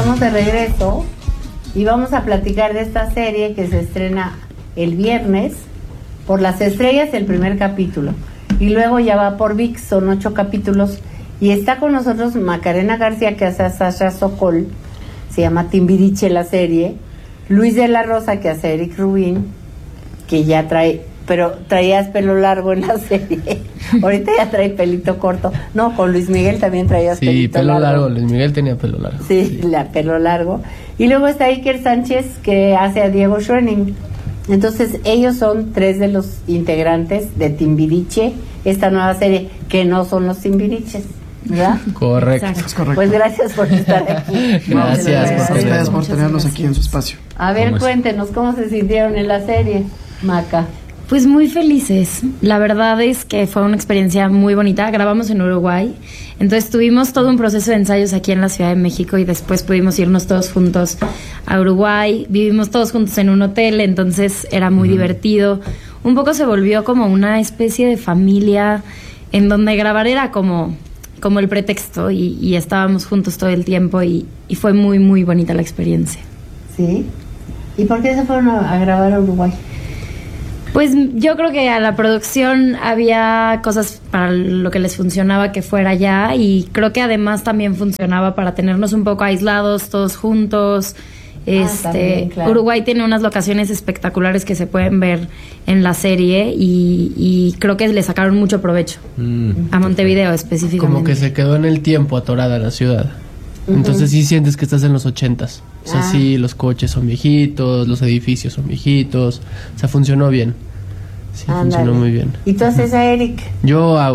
estamos de regreso y vamos a platicar de esta serie que se estrena el viernes por Las Estrellas, el primer capítulo, y luego ya va por ViX, son 8 capítulos, y está con nosotros Macarena García, que hace a Sasha Sokol, se llama Timbiriche la serie, Luis de la Rosa, que hace a Eric Rubin, que ya trae, pero traías pelo largo en la serie, ahorita ya trae pelito corto. No, con Luis Miguel también traías pelito largo. Sí, pelo largo, Luis Miguel tenía pelo largo. Sí, pelo largo. Y luego está Iker Sánchez, que hace a Diego Schwenning. Entonces ellos son 3 de los integrantes de Timbiriche, esta nueva serie, que no son los Timbiriches, ¿verdad? Correcto. Correcto. Pues gracias por estar aquí. Gracias por tenernos aquí en su espacio. A ver, cuéntenos, ¿cómo se sintieron en la serie, Maca? Pues muy felices. La verdad es que fue una experiencia muy bonita. Grabamos en Uruguay, entonces tuvimos todo un proceso de ensayos aquí en la Ciudad de México y después pudimos irnos todos juntos a Uruguay. Vivimos todos juntos en un hotel, entonces era muy divertido. Un poco se volvió como una especie de familia en donde grabar era como el pretexto y estábamos juntos todo el tiempo y fue muy, muy bonita la experiencia. ¿Sí? ¿Y por qué se fueron a grabar a Uruguay? Pues yo creo que a la producción había cosas para lo que les funcionaba que fuera allá, y creo que además también funcionaba para tenernos un poco aislados todos juntos. También, claro. Uruguay tiene unas locaciones espectaculares que se pueden ver en la serie y creo que le sacaron mucho provecho a Montevideo específicamente. Como que se quedó en el tiempo atorada la ciudad. Entonces sí sientes que estás en los 80s. O sea, sí, los coches son viejitos, los edificios son viejitos. O sea, funcionó bien. Sí, funcionó muy bien. ¿Y tú haces a Eric? Yo hago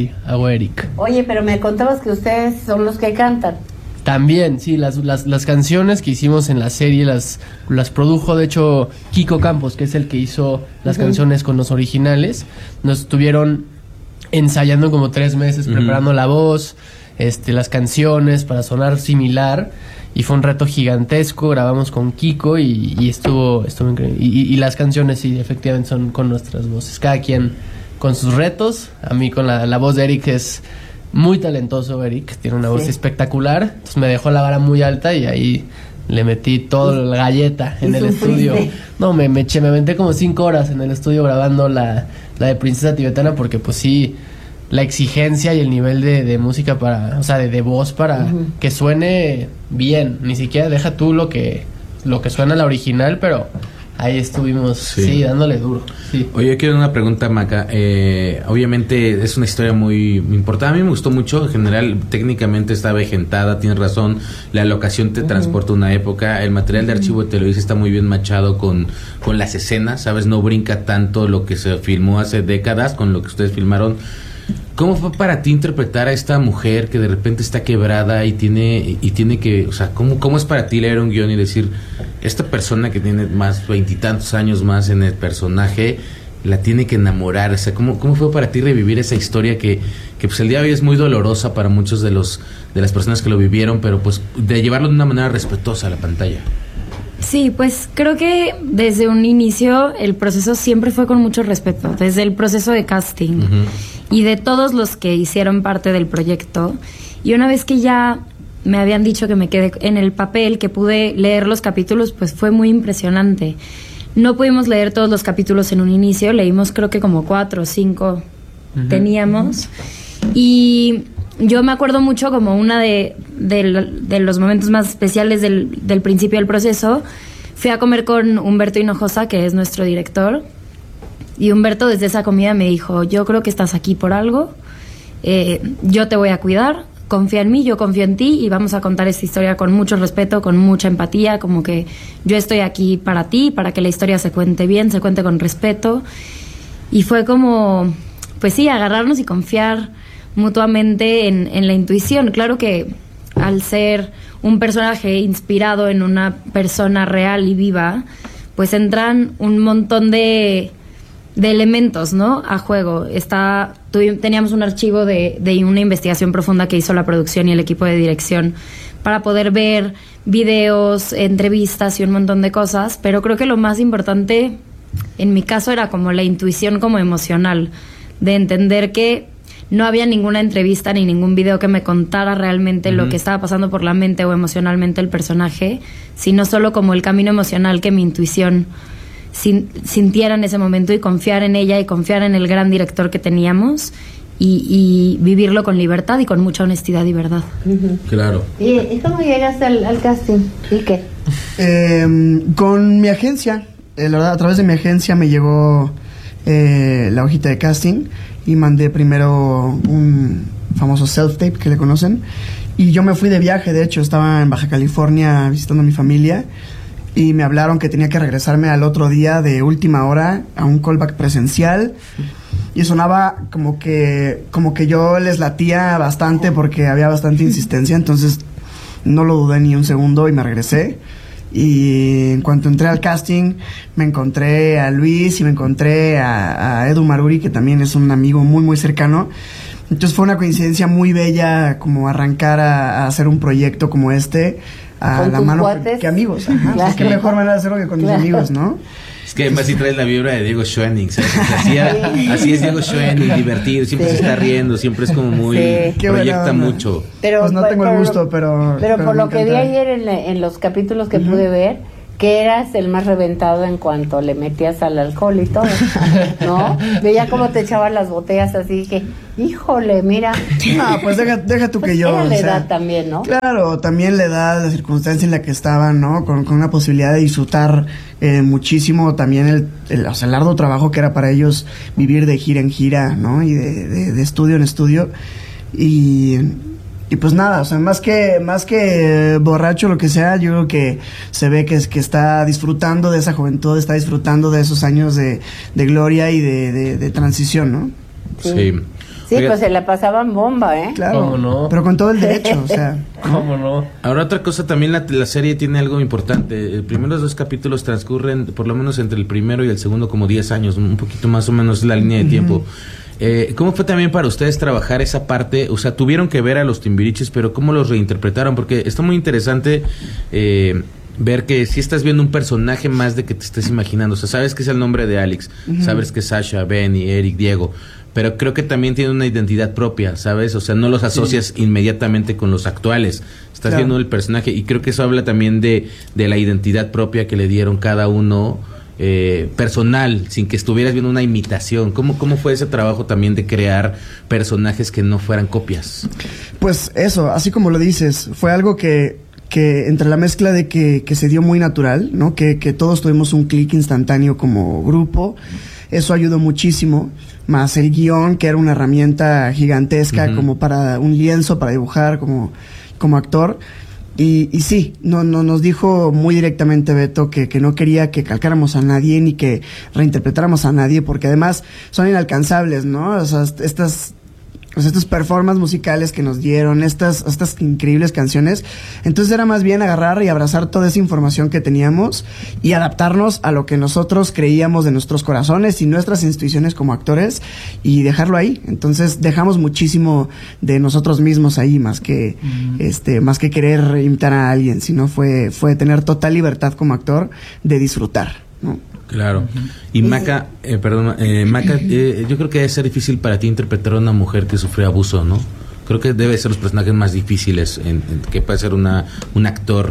a Eric. Oye, pero me contabas que ustedes son los que cantan. También, sí, las canciones que hicimos en la serie las produjo, de hecho, Kiko Campos, que es el que hizo las canciones con los originales. Nos estuvieron ensayando como 3 meses, preparando la voz, las canciones para sonar similar, y fue un reto gigantesco. Grabamos con Kiko y estuvo increíble. Y las canciones sí, efectivamente son con nuestras voces, cada quien con sus retos. A mí con la voz de Eric es muy talentoso. Eric tiene una voz espectacular, entonces me dejó la vara muy alta y ahí le metí toda la galleta en el estudio. No, me aventé como 5 horas en el estudio grabando la de Princesa Tibetana, porque pues sí, la exigencia y el nivel de música para, o sea, de voz para que suene bien. Ni siquiera deja tú lo que suena la original, pero ahí estuvimos, dándole duro. Sí. Oye, quiero una pregunta, Maca. Obviamente es una historia muy importante. A mí me gustó mucho. En general, técnicamente está vegetada, tienes razón. La locación te transporta a una época. El material de archivo de Televisa está muy bien machado con las escenas, ¿sabes? No brinca tanto lo que se filmó hace décadas con lo que ustedes filmaron. ¿Cómo fue para ti interpretar a esta mujer que de repente está quebrada y tiene que, o sea, cómo es para ti leer un guión y decir, esta persona que tiene más 20 y tantos años más en el personaje, la tiene que enamorar? O sea, ¿cómo fue para ti revivir esa historia que pues el día de hoy es muy dolorosa para muchos de las personas que lo vivieron, pero pues de llevarlo de una manera respetuosa a la pantalla? Sí, pues creo que desde un inicio el proceso siempre fue con mucho respeto, desde el proceso de casting y de todos los que hicieron parte del proyecto. Y una vez que ya me habían dicho que me quedé en el papel, que pude leer los capítulos, pues fue muy impresionante. No pudimos leer todos los capítulos en un inicio, leímos creo que como 4 o 5 teníamos. Y yo me acuerdo mucho como una de los momentos más especiales del principio del proceso. Fui a comer con Humberto Hinojosa, que es nuestro director, y Humberto desde esa comida me dijo, yo creo que estás aquí por algo, yo te voy a cuidar, confía en mí, yo confío en ti, y vamos a contar esta historia con mucho respeto, con mucha empatía, como que yo estoy aquí para ti, para que la historia se cuente bien, se cuente con respeto. Y fue como, pues sí, agarrarnos y confiar mutuamente en la intuición. Claro que al ser un personaje inspirado en una persona real y viva, pues entran un montón de elementos, ¿no?, a juego. Teníamos un archivo de una investigación profunda que hizo la producción y el equipo de dirección para poder ver videos, entrevistas y un montón de cosas, pero creo que lo más importante en mi caso era como la intuición como emocional, de entender que no había ninguna entrevista ni ningún video que me contara realmente lo que estaba pasando por la mente o emocionalmente el personaje, sino solo como el camino emocional que mi intuición sintiera en ese momento, y confiar en ella y confiar en el gran director que teníamos, y vivirlo con libertad y con mucha honestidad y verdad. Claro. ¿Y cómo llegaste al casting? ¿Y qué? Con mi agencia, la verdad, a través de mi agencia me llegó la hojita de casting y mandé primero un famoso self-tape que le conocen, y yo me fui de viaje. De hecho, estaba en Baja California visitando a mi familia y me hablaron que tenía que regresarme al otro día de última hora a un callback presencial, y sonaba como que yo les latía bastante porque había bastante insistencia. Entonces no lo dudé ni un segundo y me regresé. Y en cuanto entré al casting, me encontré a Luis y me encontré a Edu Maruri, que también es un amigo muy muy cercano. Entonces fue una coincidencia muy bella como arrancar a hacer un proyecto como este a la mano que amigos. Ajá. Claro. Qué mejor manera de hacerlo que con mis amigos, ¿no? Es que además sí traes la vibra de Diego Schoening, ¿sabes? Así es Diego Schoening, divertido, siempre se está riendo, siempre es como muy... proyecta mucho. Pero, pues no tengo el gusto, pero por lo que vi ayer en los capítulos que pude ver, que eras el más reventado en cuanto le metías al alcohol y todo, ¿no? Veía cómo te echaban las botellas así, que, híjole, mira. No, pues deja tú que yo... Era la edad también, ¿no? Claro, también la edad, la circunstancia en la que estaban, ¿no? Con una posibilidad de disfrutar muchísimo también el arduo trabajo que era para ellos vivir de gira en gira, ¿no? Y de estudio en estudio. Y pues nada, o sea, más que borracho, lo que sea, yo creo que se ve que está disfrutando de esa juventud, está disfrutando de esos años de gloria y de transición, ¿no? Sí. Sí, pues se la pasaban bomba, ¿eh? Claro, ¿cómo no? Pero con todo el derecho, o sea. ¿Cómo no? Ahora otra cosa, también la serie tiene algo importante. Los primeros 2 capítulos transcurren, por lo menos entre el primero y el segundo, como 10 años, un poquito más o menos la línea de tiempo. ¿Cómo fue también para ustedes trabajar esa parte? O sea, tuvieron que ver a los Timbiriches, pero ¿cómo los reinterpretaron? Porque está muy interesante ver que si estás viendo un personaje más de que te estés imaginando. O sea, sabes que es el nombre de Alex, sabes que es Sasha, Benny, Eric, Diego, pero creo que también tiene una identidad propia, ¿sabes? O sea, no los asocias inmediatamente con los actuales. Estás viendo el personaje, y creo que eso habla también de la identidad propia que le dieron cada uno, personal, sin que estuvieras viendo una imitación. ¿Cómo fue ese trabajo también de crear personajes que no fueran copias? Pues eso, así como lo dices, fue algo que entre la mezcla de que se dio muy natural, ¿no? Que todos tuvimos un clic instantáneo como grupo, eso ayudó muchísimo, más el guión, que era una herramienta gigantesca como para un lienzo, para dibujar como actor. Y sí, no nos dijo muy directamente Beto que no quería que calcáramos a nadie ni que reinterpretáramos a nadie, porque además son inalcanzables, ¿no? O sea, estos performances musicales que nos dieron, estas increíbles canciones. Entonces era más bien agarrar y abrazar toda esa información que teníamos y adaptarnos a lo que nosotros creíamos de nuestros corazones y nuestras intuiciones como actores, y dejarlo ahí. Entonces dejamos muchísimo de nosotros mismos ahí, más que querer imitar a alguien, sino fue tener total libertad como actor de disfrutar, ¿no? Claro. Y Maca, Maca, yo creo que debe ser difícil para ti interpretar a una mujer que sufrió abuso, ¿no? Creo que debe ser los personajes más difíciles que puede ser un actor.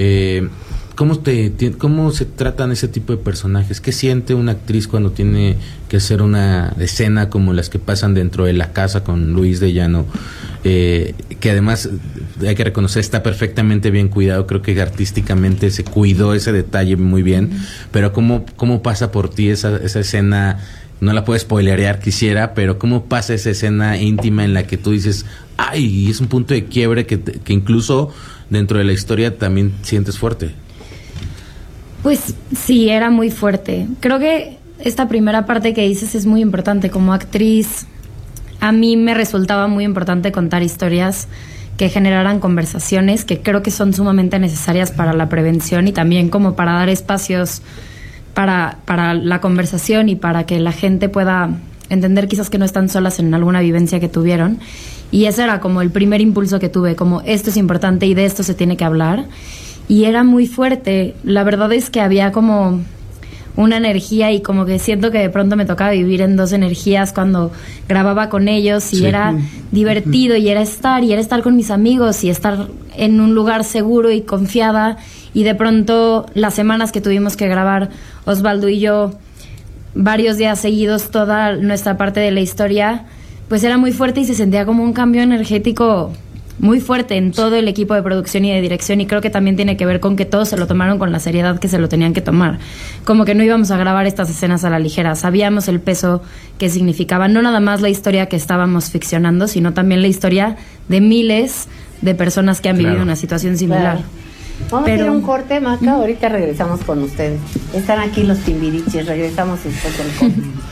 ¿Cómo se tratan ese tipo de personajes? ¿Qué siente una actriz cuando tiene que hacer una escena como las que pasan dentro de la casa con Luis de Llano? Que además, hay que reconocer, está perfectamente bien cuidado. Creo que artísticamente se cuidó ese detalle muy bien. Pero ¿cómo pasa por ti esa escena? No la puedo spoilerear, quisiera, pero ¿cómo pasa esa escena íntima en la que tú dices, ay, es un punto de quiebre que incluso dentro de la historia también sientes fuerte? Pues sí, era muy fuerte. Creo que esta primera parte que dices es muy importante. Como actriz, a mí me resultaba muy importante contar historias que generaran conversaciones que creo que son sumamente necesarias para la prevención y también como para dar espacios para la conversación y para que la gente pueda entender quizás que no están solas en alguna vivencia que tuvieron. Y ese era como el primer impulso que tuve, como esto es importante y de esto se tiene que hablar. Y era muy fuerte. La verdad es que había como una energía y como que siento que de pronto me tocaba vivir en dos energías cuando grababa con ellos y era divertido y era estar con mis amigos y estar en un lugar seguro y confiada, y de pronto las semanas que tuvimos que grabar Osvaldo y yo varios días seguidos toda nuestra parte de la historia, pues era muy fuerte y se sentía como un cambio energético muy fuerte en todo el equipo de producción y de dirección, y creo que también tiene que ver con que todos se lo tomaron con la seriedad que se lo tenían que tomar, como que no íbamos a grabar estas escenas a la ligera, sabíamos el peso que significaba, no nada más la historia que estábamos ficcionando, sino también la historia de miles de personas que han vivido una situación similar. Vamos a ir a un corte, Maca, ahorita regresamos con ustedes. Están aquí los Timbiriches, regresamos después del corte.